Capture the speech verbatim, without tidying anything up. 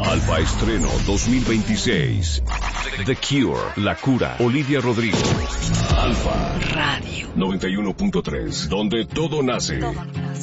Alfa Estreno dos mil veintiséis. The Cure, La Cura, Olivia Rodrigo. Alfa Radio noventa y uno punto tres, donde todo nace.